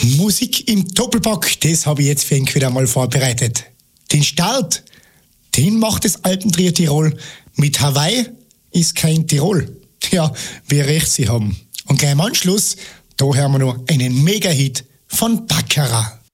Musik im Doppelpack, das habe ich jetzt für euch wieder mal vorbereitet. Den Start, den macht das Alpentrio Tirol. Mit Hawaii ist kein Tirol. Ja, wie recht sie haben. Und gleich im Anschluss, da hören wir noch einen Mega-Hit von Baccarat.